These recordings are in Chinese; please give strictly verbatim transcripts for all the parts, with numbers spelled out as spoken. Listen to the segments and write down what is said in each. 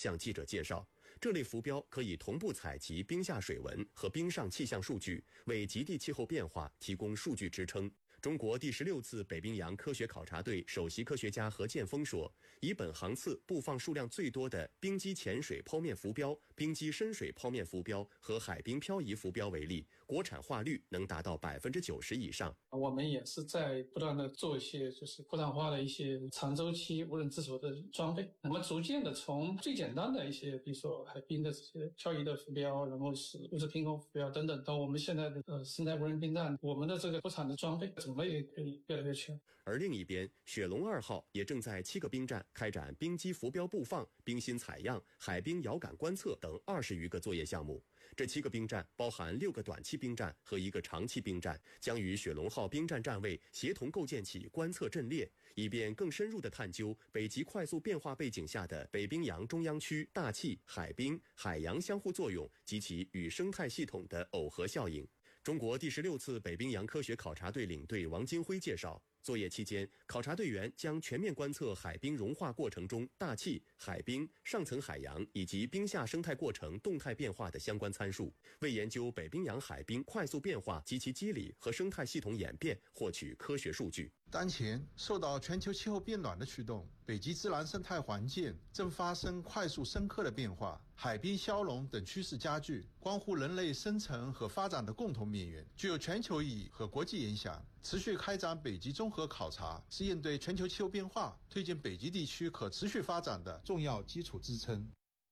向记者介绍，这类浮标可以同步采集冰下水文和冰上气象数据，为极地气候变化提供数据支撑。中国第十六次北冰洋科学考察队首席科学家何建峰说，以本航次布放数量最多的冰基潜水剖面浮标、冰基深水剖面浮标和海冰漂移浮标为例，国产化率能达到百分之九十以上。 我们也是在不断的做一些就是国产化的一些长周期无人自主的装备，我们逐渐的从最简单的一些，比如说海冰的这些漂移的浮标，然后是物质平衡浮标等等，到我们现在的呃生态无人冰站，我们的这个国产的装备种类可以越来越全。 而另一边，雪龙二号也正在七个冰站开展冰基浮标布放、冰芯采样、海冰遥感观测等二十余个作业项目。这七个冰站包含六个短期冰站和一个长期冰站，将与雪龙号冰站站位协同构建起观测阵列，以便更深入地探究北极快速变化背景下的北冰洋中央区大气、海冰、海洋相互作用及其与生态系统的耦合效应。中国第十六次北冰洋科学考察队领队王金辉介绍，作业期间，考察队员将全面观测海冰融化过程中大气、海冰、上层海洋以及冰下生态过程动态变化的相关参数，为研究北冰洋海冰快速变化及其机理和生态系统演变获取科学数据。 当前，受到全球气候变暖的驱动，北极自然生态环境正发生快速深刻的变化，海冰消融等趋势加剧，关乎人类生存和发展的共同命运，具有全球意义和国际影响。持续开展北极综合考察，是应对全球气候变化、推进北极地区可持续发展的重要基础支撑。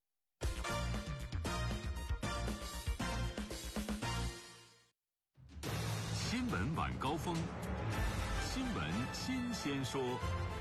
新闻晚高峰，新闻新鲜说。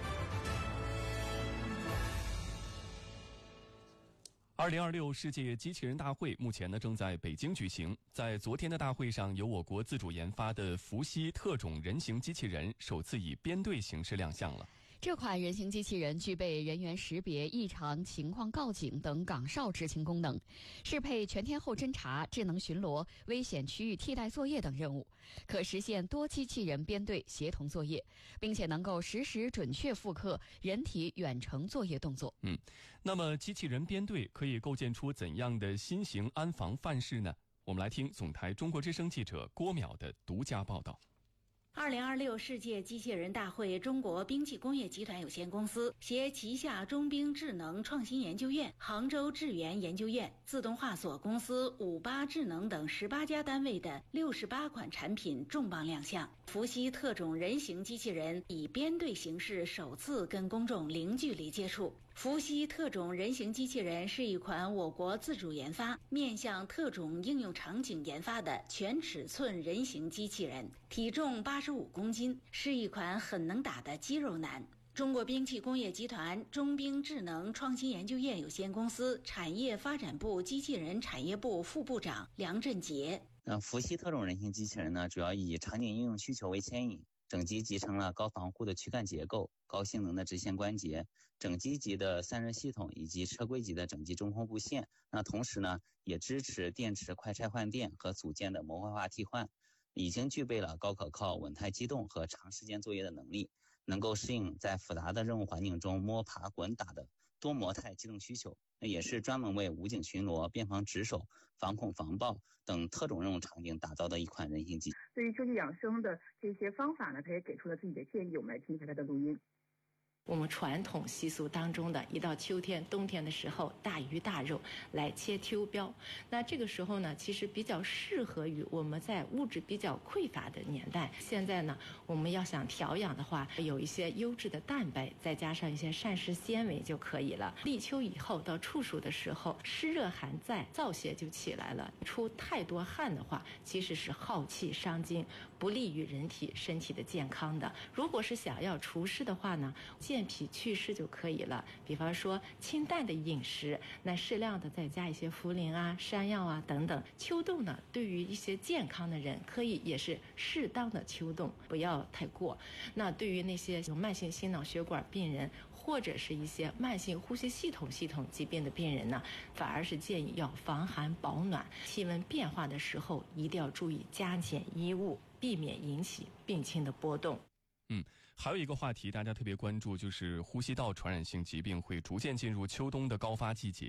二零二六世界机器人大会目前呢正在北京举行，在昨天的大会上，由我国自主研发的伏羲特种人形机器人首次以编队形式亮相了。 这款人形机器人具备人员识别、异常情况告警等岗哨执勤功能，适配全天候侦察、智能巡逻、危险区域替代作业等任务，可实现多机器人编队协同作业，并且能够实时准确复刻人体远程作业动作。 嗯，那么机器人编队可以构建出怎样的新型安防范式呢？我们来听总台中国之声记者郭淼的独家报道。 二零二六世界机器人大会，中国兵器工业集团有限公司携旗下中兵智能创新研究院、杭州智源研究院、自动化所公司、五八智能等十八家单位的六十八款产品重磅亮相。伏羲特种人形机器人以编队形式首次跟公众零距离接触。伏羲特种人形机器人是一款我国自主研发、面向特种应用场景研发的全尺寸人形机器人，体重八十五公斤，是一款很能打的肌肉男。中国兵器工业集团中兵智能创新研究院有限公司产业发展部机器人产业部副部长梁振杰。 那伏羲特种人形机器人呢，主要以场景应用需求为牵引，整机集成了高防护的躯干结构、高性能的直线关节、整机级的散热系统以及车规级的整机中控部线。那同时呢，也支持电池快拆换电和组件的模块化替换，已经具备了高可靠、稳态机动和长时间作业的能力，能够适应在复杂的任务环境中摸爬滚打的多模态机动需求。那也是专门为武警巡逻、边防值守、防恐防暴等特种任务场景打造的一款人形机。 对于秋季养生的这些方法呢，他也给出了自己的建议，我们来听一下他的录音。 我们传统习俗当中的一到秋天、冬天的时候，大鱼大肉来切秋膘。那这个时候呢，其实比较适合于我们在物质比较匮乏的年代。现在呢，我们要想调养的话，有一些优质的蛋白，再加上一些膳食纤维就可以了。立秋以后到处暑的时候，湿热还在，燥邪就起来了。出太多汗的话，其实是耗气伤精，不利于人体身体的健康的。如果是想要除湿的话呢，健脾祛湿就可以了。比方说清淡的饮食，那适量的再加一些茯苓啊、山药啊等等。秋冻呢，对于一些健康的人，可以也是适当的秋冻，不要太过。那对于那些有慢性心脑血管病人，或者是一些慢性呼吸系统系统疾病的病人呢，反而是建议要防寒保暖。气温变化的时候，一定要注意加减衣物，避免引起病情的波动。 嗯，还有一个话题大家特别关注，就是呼吸道传染性疾病会逐渐进入秋冬的高发季节。